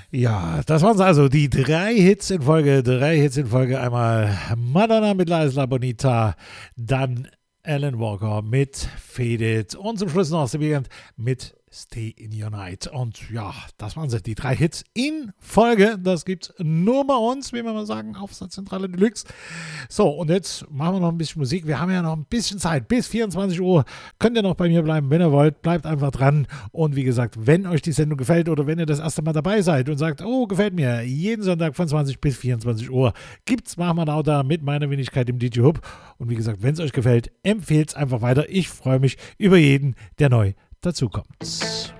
Ja, das waren also die drei Hits in Folge. Einmal Madonna mit La Isla Bonita, dann Alan Walker mit Fade It und zum Schluss noch The Weeknd mit Stay in Your Night. Und ja, das waren sie, die drei Hits in Folge. Das gibt's nur bei uns, wie wir mal sagen, auf der Zentrale Deluxe. So, und jetzt machen wir noch ein bisschen Musik. Wir haben ja noch ein bisschen Zeit. Bis 24 Uhr könnt ihr noch bei mir bleiben, wenn ihr wollt. Bleibt einfach dran. Und wie gesagt, wenn euch die Sendung gefällt oder wenn ihr das erste Mal dabei seid und sagt, oh, gefällt mir, jeden Sonntag von 20 bis 24 Uhr gibt's Mach da mit meiner Wenigkeit im DJ Hub. Und wie gesagt, wenn es euch gefällt, empfehlt es einfach weiter. Ich freue mich über jeden, der neu dazukommt.